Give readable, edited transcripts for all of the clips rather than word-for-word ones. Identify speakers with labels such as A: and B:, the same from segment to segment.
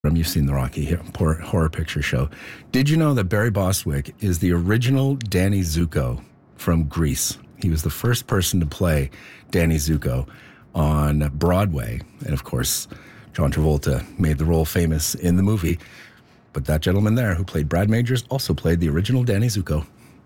A: You've seen the Rocky Horror Picture Show. Did you know that Barry Bostwick is the original Danny Zuko from Grease? He was the first person to play Danny Zuko on Broadway. And of course, John Travolta made the role famous in the movie. But that gentleman there who played Brad Majors also played the original Danny Zuko.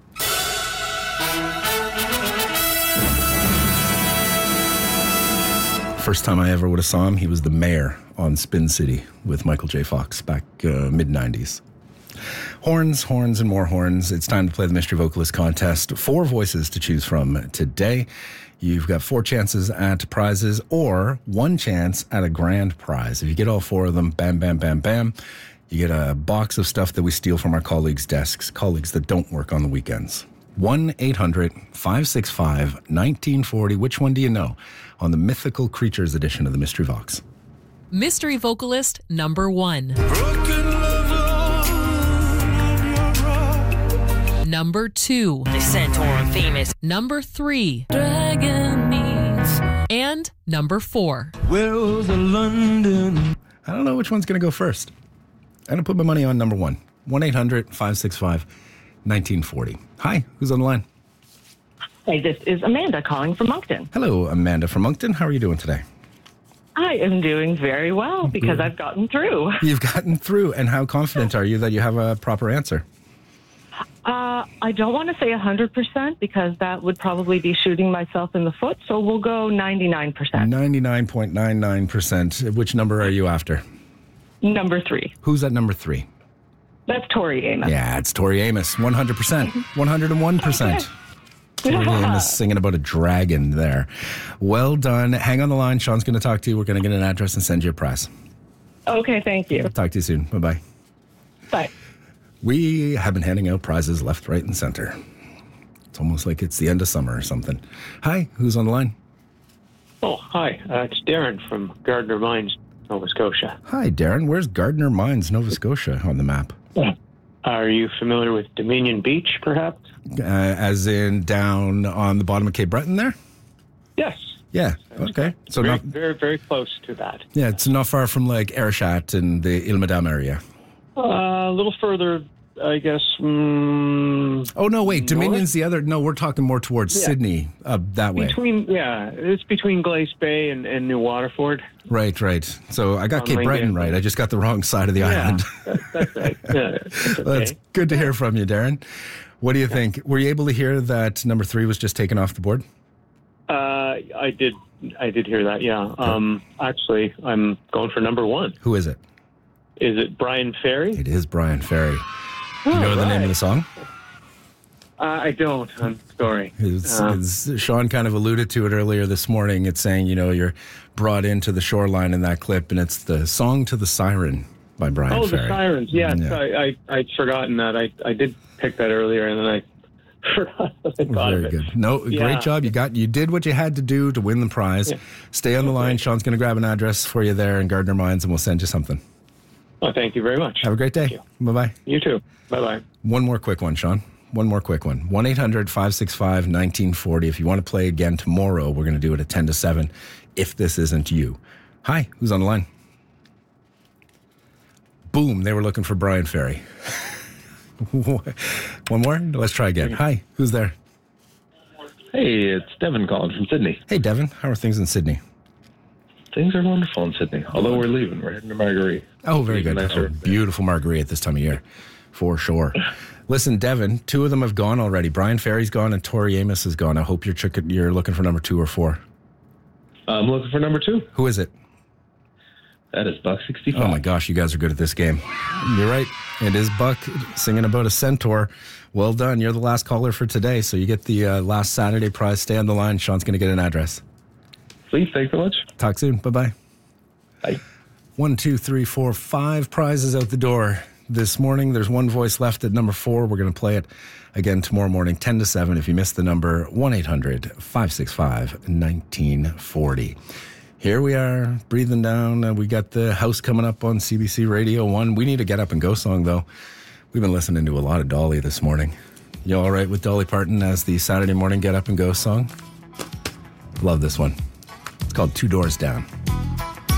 A: First time I ever would have saw him, he was the mayor on Spin City with Michael J. Fox back mid-90s. Horns, and more horns. It's time to play the Mystery Vocalist Contest. 4 voices to choose from today. You've got 4 chances at prizes or 1 chance at a grand prize. If you get all 4 of them, bam, bam, bam, bam, you get a box of stuff that we steal from our colleagues' desks, colleagues that don't work on the weekends. 1-800-565-1940. Which one do you know on the Mythical Creatures edition of the Mystery Vox?
B: Mystery Vocalist number 1. Number 2.
C: The Centaur famous.
B: Number 3. Dragon meets. And number 4.
D: Where's the London?
A: I don't know which one's going to go first. I'm going to put my money on number 1. 1-800-565-1940. Hi, who's on the line?
E: Hey, this is Amanda calling from Moncton.
A: Hello, Amanda from Moncton. How are you doing today?
E: I am doing very well because I've gotten through.
A: You've gotten through. And how confident are you that you have a proper answer?
E: I don't want to say 100% because that would probably be shooting myself in the foot. So we'll go 99%.
A: 99.99%. Which number are you after?
E: Number 3.
A: Who's at number 3?
E: That's Tori Amos.
A: Yeah, it's Tori Amos. 100%. 101%.
E: Okay.
A: Tori Amos singing about a dragon there. Well done. Hang on the line. Sean's going to talk to you. We're going to get an address and send you a prize.
E: Okay, thank you.
A: Talk to you soon. Bye-bye.
E: Bye.
A: We have been handing out prizes left, right, and center. It's almost like it's the end of summer or something. Hi, who's on the line?
F: Oh, hi. It's Darren from Gardner Mines, Nova Scotia.
A: Hi, Darren. Where's Gardner Mines, Nova Scotia on the map?
F: Are you familiar with Dominion Beach, perhaps?
A: As in down on the bottom of Cape Breton there?
F: Yes.
A: Yeah, okay. So
F: very,
A: not,
F: very, very close to that.
A: yeah, it's not far from like Ayrshire and the Ile Madame area.
F: A little further, I guess.
A: Oh, no, wait. Dominion's the other. No, we're talking more towards Sydney, that way.
F: It's between Glace Bay and New Waterford.
A: Right. So I got Cape Breton right. I just got the wrong side of the island.
F: That's right. Yeah, that's
A: Well, it's good to hear from you, Darren. What do you think? Were you able to hear that number 3 was just taken off the board?
F: I did hear that, yeah. Actually, I'm going for number 1.
A: Who is it?
F: Is it Brian Ferry?
A: It is Brian Ferry. You know the name of the song?
F: I don't. I'm sorry.
A: Sean kind of alluded to it earlier this morning. It's saying, you're brought into the shoreline in that clip, and it's the Song to the Siren by Brian Ferry.
F: Oh, the Sirens. Yes,
A: Yeah.
F: I'd forgotten that. I did pick that earlier, and then I forgot that I thought of it.
A: Very good. No, great job. You did what you had to do to win the prize. Yeah. Stay on the line. Sean's going to grab an address for you there in Gardner Mines, and we'll send you something.
F: Oh, thank you very much.
A: Have a great day. Bye-bye.
F: You too. Bye-bye.
A: One more quick one, Sean. One more quick one. 1-800-565-1940. If you want to play again tomorrow, we're going to do it at 10 to 7 if this isn't you. Hi, who's on the line? Boom, they were looking for Brian Ferry. One more? Let's try again. Hi, who's there?
G: Hey, it's Devin calling from Sydney.
A: Hey, Devin. How are things in Sydney?
G: Things are wonderful in Sydney, although we're leaving. We're heading to Marguerite.
A: Oh, very good. Oh, beautiful Marguerite at this time of year, for sure. Listen, Devin, 2 of them have gone already. Brian Ferry's gone and Tori Amos is gone. I hope you're looking for number 2 or 4.
G: I'm looking for number 2.
A: Who is it?
G: That is Buck 65.
A: Oh, my gosh, you guys are good at this game. You're right. It is Buck singing about a centaur. Well done. You're the last caller for today, so you get the last Saturday prize. Stay on the line. Sean's going to get an address.
G: Please, thanks so much.
A: Talk soon. Bye-bye.
G: Bye.
A: 1, 2, 3, 4, 5 prizes out the door this morning. There's 1 voice left at number 4. We're going to play it again tomorrow morning, 10 to 7. If you missed the number, 1-800-565-1940. Here we are, breathing down. We got the house coming up on CBC Radio 1. We need a Get Up and Go song, though. We've been listening to a lot of Dolly this morning. You all right with Dolly Parton as the Saturday morning Get Up and Go song? Love this one. It's called 2 Doors Down.